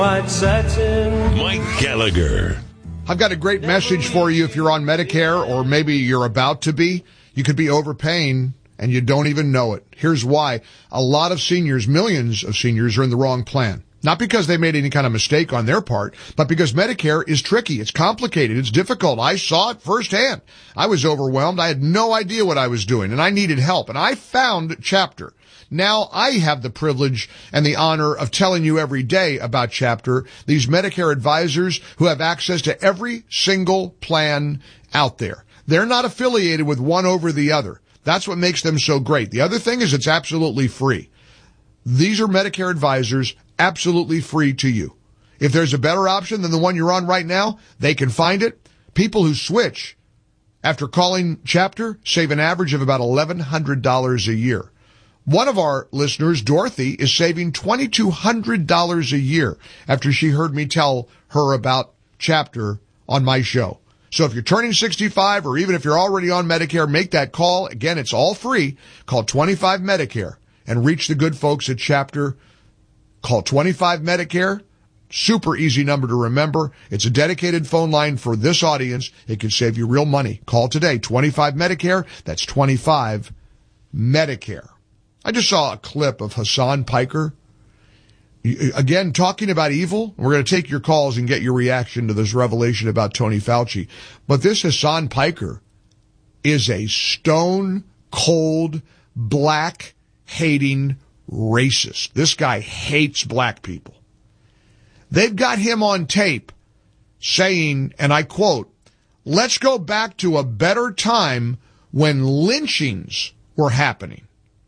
White satin. Mike Gallagher. I've got a great message for you if you're on Medicare or maybe you're about to be. You could be overpaying and you don't even know it. Here's why. A lot of seniors, millions of seniors, are in the wrong plan. Not because they made any kind of mistake on their part, but because Medicare is tricky. It's complicated. It's difficult. I saw it firsthand. I was overwhelmed. I had no idea what I was doing, and I needed help. And I found Chapter. Now I have the privilege and the honor of telling you every day about Chapter, these Medicare advisors who have access to every single plan out there. They're not affiliated with one over the other. That's what makes them so great. The other thing is it's absolutely free. These are Medicare advisors, absolutely free to you. If there's a better option than the one you're on right now, they can find it. People who switch after calling Chapter save an average of about $1,100 a year. One of our listeners, Dorothy, is saving $2,200 a year after she heard me tell her about Chapter on my show. So if you're turning 65 or even if you're already on Medicare, make that call. Again, it's all free. Call 25 Medicare and reach the good folks at Chapter. Call 25 Medicare. Super easy number to remember. It's a dedicated phone line for this audience. It can save you real money. Call today, 25 Medicare. That's 25 Medicare. I just saw a clip of Hassan Piker, again, talking about evil. We're going to take your calls and get your reaction to this revelation about Tony Fauci. But this Hassan Piker is a stone-cold, black-hating racist. This guy hates black people. They've got him on tape saying, and I quote, "Let's go back to a better time when lynchings were happening."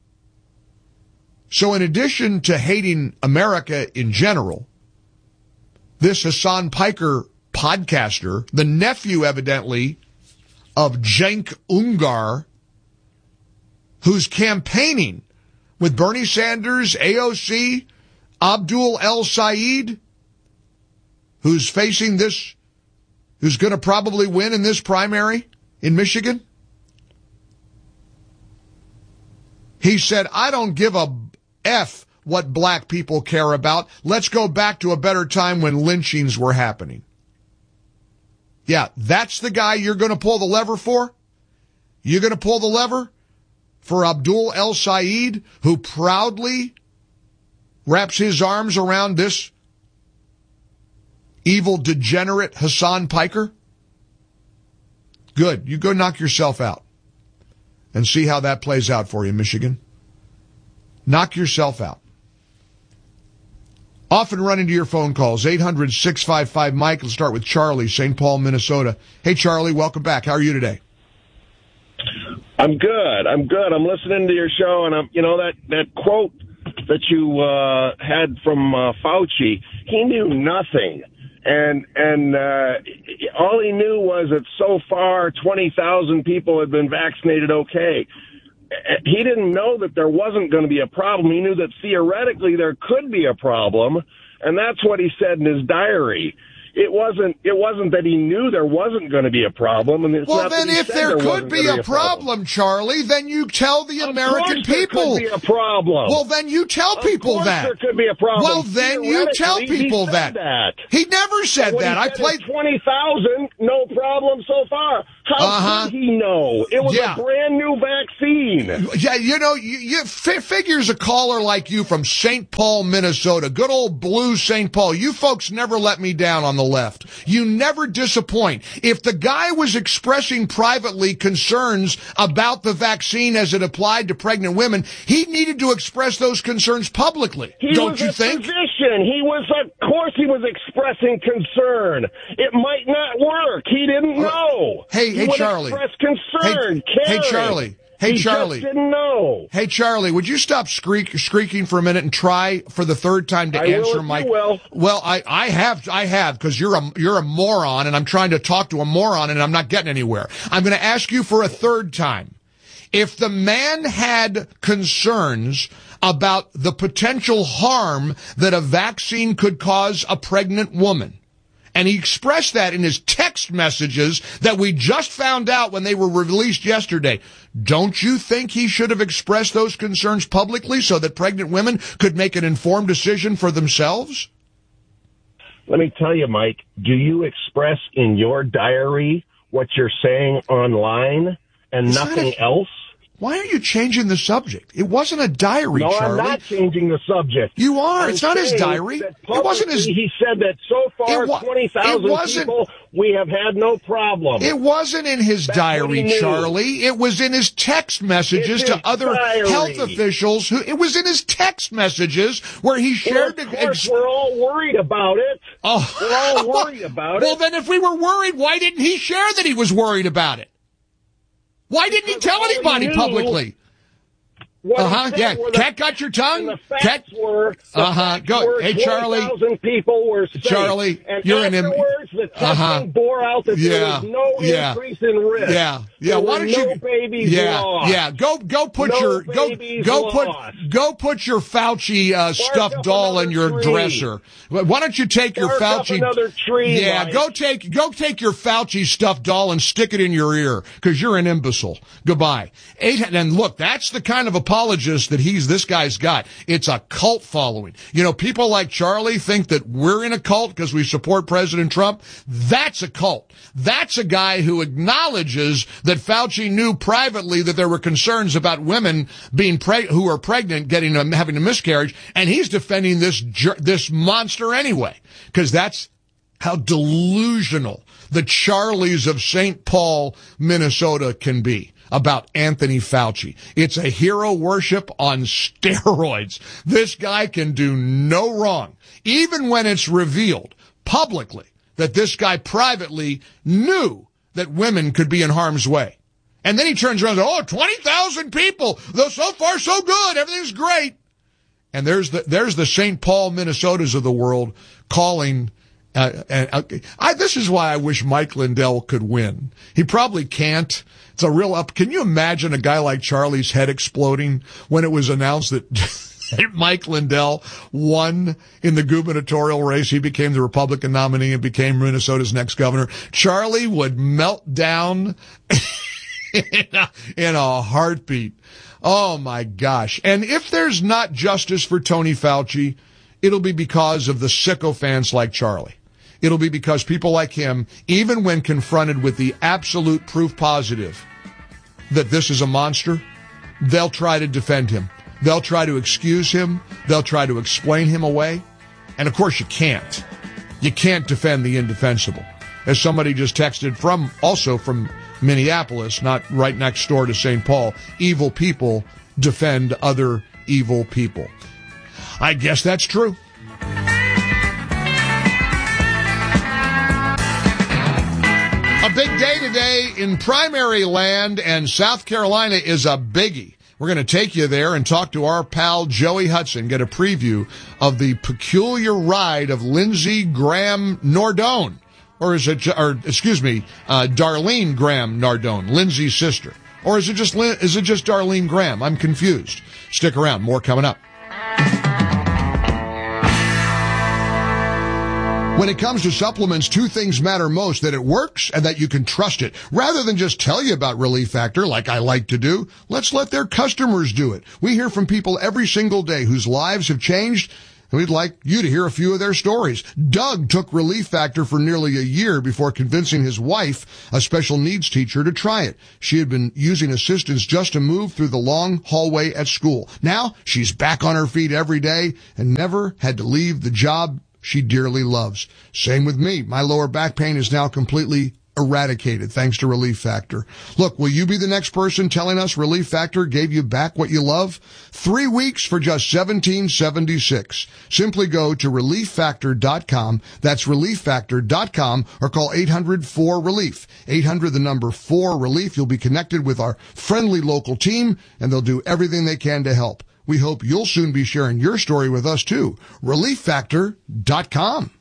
So in addition to hating America in general, this Hassan Piker podcaster, the nephew evidently of Cenk Uygur, who's campaigning with Bernie Sanders, AOC, Abdul El Sayed, who's facing this, who's going to probably win in this primary in Michigan. He said, "I don't give a F what black people care about. Let's go back to a better time when lynchings were happening." Yeah, that's the guy you're going to pull the lever for? You're going to pull the lever for Abdul El Sayed, who proudly wraps his arms around this evil, degenerate Hassan Piker? Good. You go knock yourself out and see how that plays out for you, Michigan. Knock yourself out. Often run into your phone calls, 800-655-MIKE. Let's start with Charlie, St. Paul, Minnesota. Hey, Charlie, welcome back. How are you today? I'm good. I'm listening to your show, and that quote that you had from Fauci, he knew nothing. And all he knew was that so far 20,000 people had been vaccinated okay. He didn't know that there wasn't going to be a problem. He knew that theoretically there could be a problem, and that's what he said in his diary. It wasn't that he knew there wasn't going to be a problem. And well, then if there could be a problem, Charlie, then you tell the American people. There could be a problem. Well, then you tell people that. There could be a problem. Well, then you tell people that. He never said that. I played 20,000, no problem so far. How did he know? It was a brand new vaccine. Yeah, you figures a caller like you from St. Paul, Minnesota, good old blue St. Paul. You folks never let me down on the left. You never disappoint. If the guy was expressing privately concerns about the vaccine as it applied to pregnant women, he needed to express those concerns publicly. Don't you think? Of course he was expressing concern. It might not work. He didn't know. Hey, Charlie. Express concern. Hey, Charlie. Hey, Charlie. Just didn't know. Hey, Charlie, would you stop squeaking for a minute and try for the third time to answer my... Well, I have, because you're a moron, and I'm trying to talk to a moron, and I'm not getting anywhere. I'm going to ask you for a third time. If the man had concerns about the potential harm that a vaccine could cause a pregnant woman, and he expressed that in his text messages that we just found out when they were released yesterday, don't you think he should have expressed those concerns publicly so that pregnant women could make an informed decision for themselves? let me tell you, Mike, do you express in your diary what you're saying online and nothing else? Why are you changing the subject? It wasn't a diary, no, Charlie. I'm not changing the subject. You are. It's not his diary. It wasn't his. He said that so far, 20,000 people, we have had no problem. It wasn't in his diary, Charlie. It was in his text messages to other health officials. It was in his text messages where he shared. Well, of course, we're all worried about it. Oh. We're all worried about it. Well, then if we were worried, why didn't he share that he was worried about it? Why didn't he tell anybody publicly? Yeah. Cat got your tongue? The facts were. Go. Hey, Charlie. 20,000 people were safe. Charlie, and you're in him. Afterwards, the testing bore out that there was no increase in risk. Yeah. There Why were don't you? No babies lost. Yeah. Go put no your Fauci stuffed doll in your dresser. Why don't you take your Fauci? Another tree. Yeah. Mike. Go take your Fauci stuffed doll and stick it in your ear because you're an imbecile. Goodbye. And look, that's the kind of apologist that this guy's got. It's a cult following. You know, people like Charlie think that we're in a cult because we support President Trump. That's a cult. That's a guy who acknowledges that Fauci knew privately that there were concerns about women being who are pregnant having a miscarriage, and he's defending this monster anyway, because that's how delusional the Charlies of St. Paul, Minnesota can be about Anthony Fauci. It's a hero worship on steroids. This guy can do no wrong, even when it's revealed publicly that this guy privately knew that women could be in harm's way. And then he turns around and says, 20,000 people. Though so far so good. Everything's great. And there's the St. Paul, Minnesotas of the world calling. This is why I wish Mike Lindell could win. He probably can't. It's a real up. Can you imagine a guy like Charlie's head exploding when it was announced that Mike Lindell won in the gubernatorial race? He became the Republican nominee and became Minnesota's next governor. Charlie would melt down in a heartbeat. Oh my gosh. And if there's not justice for Tony Fauci, it'll be because of the sycophants like Charlie. It'll be because people like him, even when confronted with the absolute proof positive that this is a monster, they'll try to defend him. They'll try to excuse him. They'll try to explain him away. And of course you can't. You can't defend the indefensible. As somebody just texted from Minneapolis, not right next door to St. Paul, evil people defend other evil people. I guess that's true. A big day today in primary land, and South Carolina is a biggie. We're going to take you there and talk to our pal Joey Hudson, get a preview of the peculiar ride of Lindsey Graham Nardone. Darlene Graham Nardone, Lindsey's sister. Or is it just Darlene Graham? I'm confused. Stick around. More coming up. When it comes to supplements, two things matter most: that it works and that you can trust it. Rather than just tell you about Relief Factor like I like to do, let's let their customers do it. We hear from people every single day whose lives have changed, and we'd like you to hear a few of their stories. Doug took Relief Factor for nearly a year before convincing his wife, a special needs teacher, to try it. She had been using assistance just to move through the long hallway at school. Now she's back on her feet every day and never had to leave the job she dearly loves. Same with me. My lower back pain is now completely eradicated thanks to Relief Factor. Look, will you be the next person telling us Relief Factor gave you back what you love? 3 weeks for just $17.76. Simply go to ReliefFactor.com. That's ReliefFactor.com, or call 800-4RELIEF. 800 the number 4-RELIEF. You'll be connected with our friendly local team, and they'll do everything they can to help. We hope you'll soon be sharing your story with us too. ReliefFactor.com.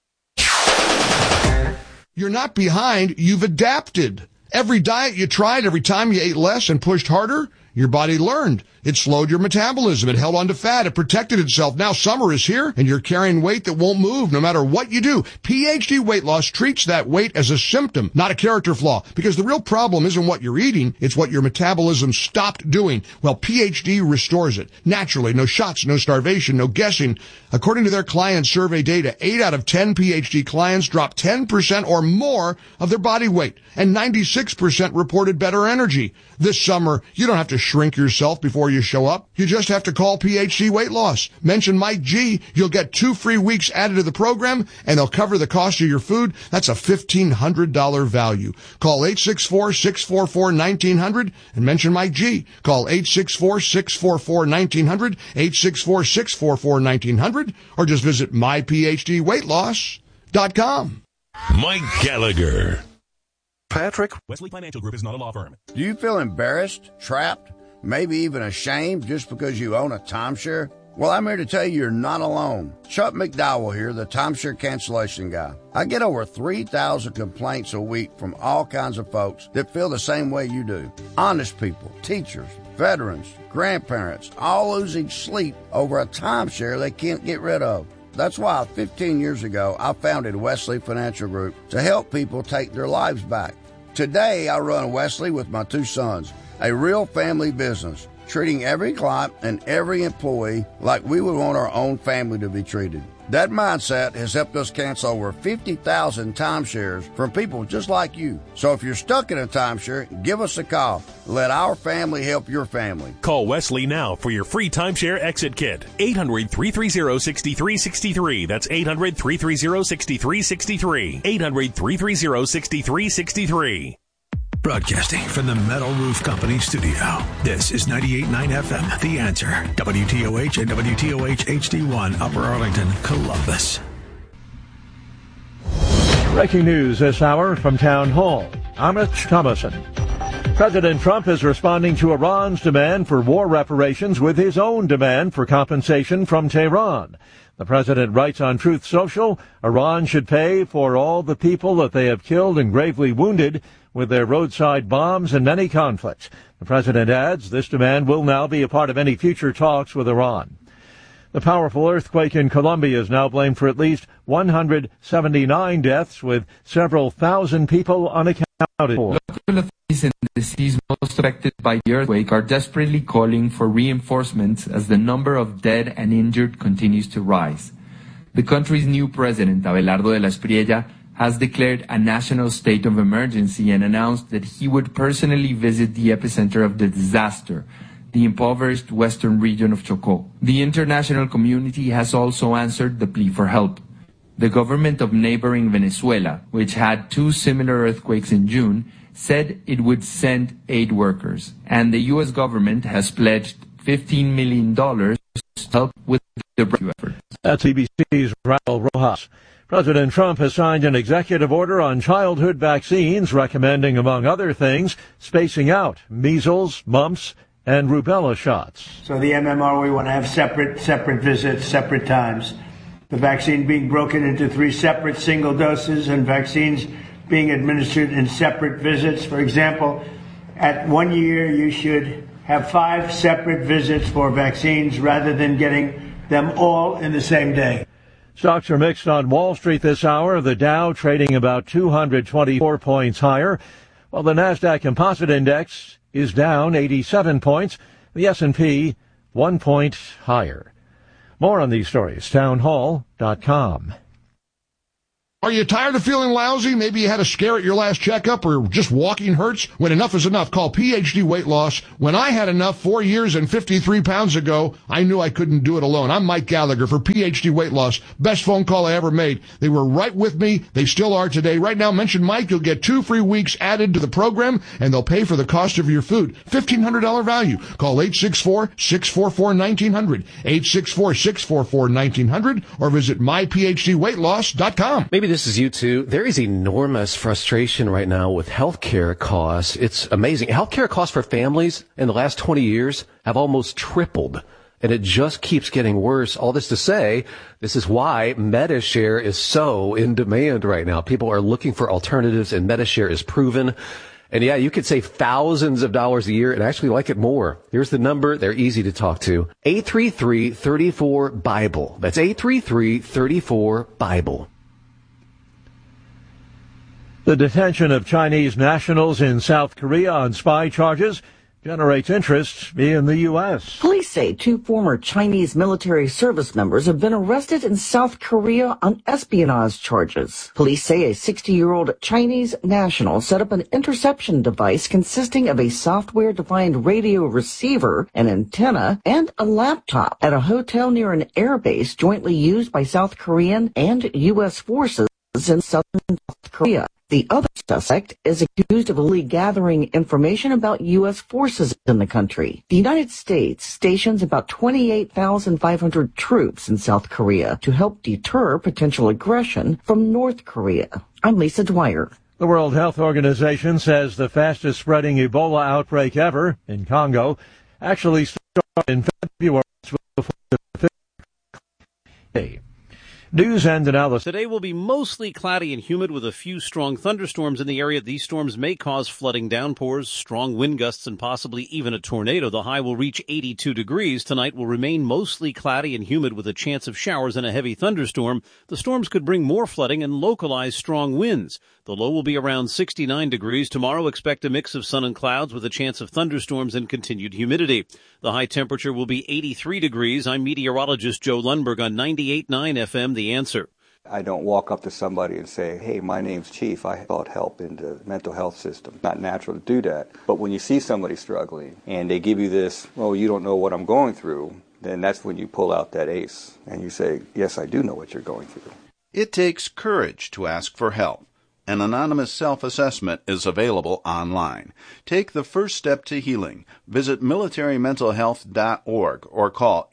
You're not behind, you've adapted. Every diet you tried, every time you ate less and pushed harder, your body learned. It slowed your metabolism. It held on to fat. It protected itself. Now summer is here, and you're carrying weight that won't move no matter what you do. PhD Weight Loss treats that weight as a symptom, not a character flaw, because the real problem isn't what you're eating, it's what your metabolism stopped doing. Well, PhD restores it. Naturally, no shots, no starvation, no guessing. According to their client survey data, 8 out of 10 PhD clients dropped 10% or more of their body weight, and 96% reported better energy. This summer, you don't have to shrink yourself before you show up. You just have to call PhD Weight Loss. Mention Mike G. You'll get 2 free weeks added to the program, and they'll cover the cost of your food. That's a $1,500 value. Call 864-644-1900 and mention Mike G. Call 864-644-1900, 864-644-1900, or just visit myphdweightloss.com. Mike Gallagher. Patrick. Wesley Financial Group is not a law firm. Do you feel embarrassed, trapped, maybe even ashamed just because you own a timeshare? Well, I'm here to tell you you're not alone. Chuck McDowell here, the timeshare cancellation guy. I get over 3,000 complaints a week from all kinds of folks that feel the same way you do. Honest people, teachers, veterans, grandparents, all losing sleep over a timeshare they can't get rid of. That's why 15 years ago, I founded Wesley Financial Group to help people take their lives back. Today, I run Wesley with my 2 sons, a real family business, treating every client and every employee like we would want our own family to be treated. That mindset has helped us cancel over 50,000 timeshares from people just like you. So if you're stuck in a timeshare, give us a call. Let our family help your family. Call Wesley now for your free timeshare exit kit. 800-330-6363. That's 800-330-6363. 800-330-6363. Broadcasting from the Metal Roof Company studio. This is 98.9 FM, The Answer. WTOH and WTOH HD1, Upper Arlington, Columbus. Breaking news this hour from Town Hall. I'm Rich Thomason. President Trump is responding to Iran's demand for war reparations with his own demand for compensation from Tehran. The president writes on Truth Social, Iran should pay for all the people that they have killed and gravely wounded with their roadside bombs and many conflicts. The president adds this demand will now be a part of any future talks with Iran. The powerful earthquake in Colombia is now blamed for at least 179 deaths, with several thousand people unaccounted for. Local authorities in the cities most affected by the earthquake are desperately calling for reinforcements as the number of dead and injured continues to rise. The country's new president, Abelardo de la Espriella, has declared a national state of emergency and announced that he would personally visit the epicenter of the disaster, the impoverished western region of Chocó. The international community has also answered the plea for help. The government of neighboring Venezuela, which had 2 similar earthquakes in June, said it would send aid workers, and the U.S. government has pledged $15 million to help with the rescue effort. That's CBC's Raul Rojas. President Trump has signed an executive order on childhood vaccines recommending, among other things, spacing out measles, mumps, and rubella shots. So the MMR, we want to have separate visits, separate times. The vaccine being broken into 3 separate single doses and vaccines being administered in separate visits. For example, at 1 year, you should have 5 separate visits for vaccines rather than getting them all in the same day. Stocks are mixed on Wall Street this hour. The Dow trading about 224 points higher, while the Nasdaq Composite Index is down 87 points. The S&P 1 point higher. More on these stories, townhall.com. Are you tired of feeling lousy? Maybe you had a scare at your last checkup, or just walking hurts? When enough is enough, call PhD Weight Loss. When I had enough 4 years and 53 pounds ago, I knew I couldn't do it alone. I'm Mike Gallagher for PhD Weight Loss. Best phone call I ever made. They were right with me. They still are today. Right now, mention Mike. You'll get 2 free weeks added to the program, and they'll pay for the cost of your food. $1,500 value. Call 864-644-1900, 864-644-1900, or visit myphdweightloss.com. Maybe this is you too. There is enormous frustration right now with healthcare costs. It's amazing. Healthcare costs for families in the last 20 years have almost tripled, and it just keeps getting worse. All this to say, this is why Medi-Share is so in demand right now. People are looking for alternatives, and Medi-Share is proven. And yeah, you could save thousands of dollars a year and actually like it more. Here's the number. They're easy to talk to. 833-34-BIBLE. That's 833-34-BIBLE. The detention of Chinese nationals in South Korea on spy charges generates interest in the U.S. Police say 2 former Chinese military service members have been arrested in South Korea on espionage charges. Police say a 60-year-old Chinese national set up an interception device consisting of a software-defined radio receiver, an antenna, and a laptop at a hotel near an airbase jointly used by South Korean and U.S. forces in southern South Korea. The other suspect is accused of illegally gathering information about U.S. forces in the country. The United States stations about 28,500 troops in South Korea to help deter potential aggression from North Korea. I'm Lisa Dwyer. The World Health Organization says the fastest spreading Ebola outbreak ever in Congo actually started in February before the 5th. News and analysis. Today will be mostly cloudy and humid with a few strong thunderstorms in the area. These storms may cause flooding, downpours, strong wind gusts, and possibly even a tornado. The high will reach 82 degrees. Tonight will remain mostly cloudy and humid with a chance of showers and a heavy thunderstorm. The storms could bring more flooding and localized strong winds. The low will be around 69 degrees. Tomorrow, expect a mix of sun and clouds with a chance of thunderstorms and continued humidity. The high temperature will be 83 degrees. I'm meteorologist Joe Lundberg on 98.9 FM, The Answer. I don't walk up to somebody and say, hey, my name's Chief. I sought help in the mental health system. Not natural to do that. But when you see somebody struggling and they give you this, oh, you don't know what I'm going through, then that's when you pull out that ace and you say, yes, I do know what you're going through. It takes courage to ask for help. An anonymous self-assessment is available online. Take the first step to healing. Visit militarymentalhealth.org or call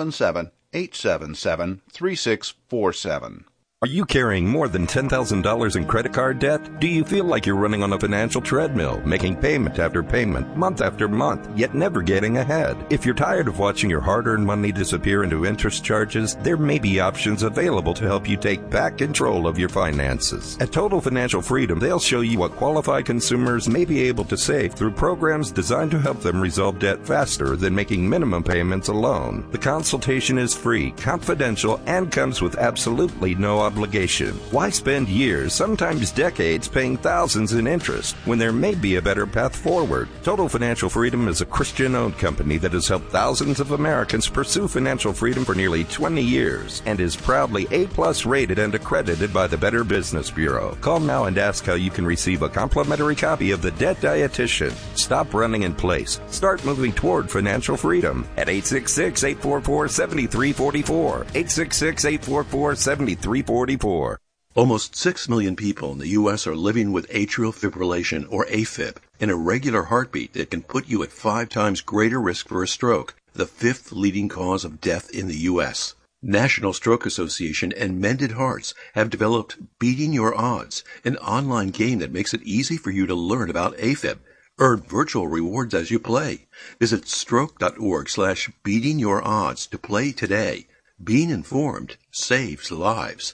877-877-3647. Are you carrying more than $10,000 in credit card debt? Do you feel like you're running on a financial treadmill, making payment after payment, month after month, yet never getting ahead? If you're tired of watching your hard-earned money disappear into interest charges, there may be options available to help you take back control of your finances. At Total Financial Freedom, they'll show you what qualified consumers may be able to save through programs designed to help them resolve debt faster than making minimum payments alone. The consultation is free, confidential, and comes with absolutely no obligation. Why spend years, sometimes decades, paying thousands in interest when there may be a better path forward? Total Financial Freedom is a Christian-owned company that has helped thousands of Americans pursue financial freedom for nearly 20 years and is proudly A-plus rated and accredited by the Better Business Bureau. Call now and ask how you can receive a complimentary copy of The Debt Dietitian. Stop running in place. Start moving toward financial freedom at 866-844-7344. 866-844-7344. Almost 6 million people in the U.S. are living with atrial fibrillation, or AFib, an irregular heartbeat that can put you at 5 times greater risk for a stroke, the 5th leading cause of death in the U.S. National Stroke Association and Mended Hearts have developed Beating Your Odds, an online game that makes it easy for you to learn about AFib. Earn virtual rewards as you play. Visit stroke.org/beatingyourodds to play today. Being informed saves lives.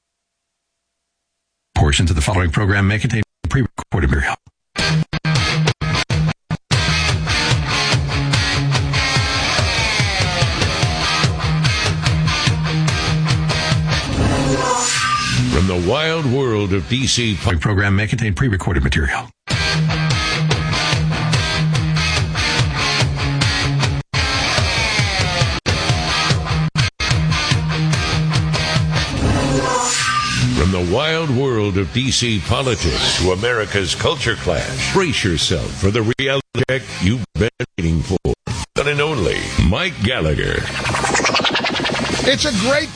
Portions of the following program may contain pre-recorded material. From the wild world of DC, the program may contain pre-recorded material. From the wild world of D.C. politics to America's culture clash, brace yourself for the reality check you've been waiting for. One and only Mike Gallagher. It's a great